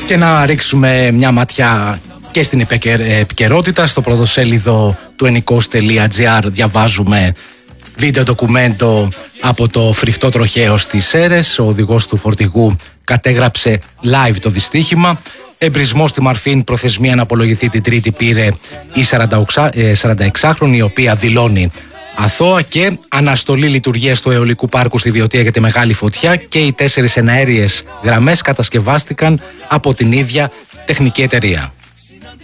Και να ρίξουμε μια ματιά και στην επικαιρότητα. Στο πρωτοσέλιδο του ennikos.gr διαβάζουμε βίντεο ντοκουμέντο από το φρικτό τροχαίο στις Σέρρες. Ο οδηγός του φορτηγού κατέγραψε live το δυστύχημα. Εμπρισμό στη Μαρφίν, προθεσμία να απολογηθεί την Τρίτη πήρε η 46χρονη, η οποία δηλώνει αθώα. Και αναστολή λειτουργίας του αιωλικού πάρκου στη Βιωτία για τη μεγάλη φωτιά, και οι 4 εναέριες γραμμές κατασκευάστηκαν από την ίδια τεχνική εταιρεία.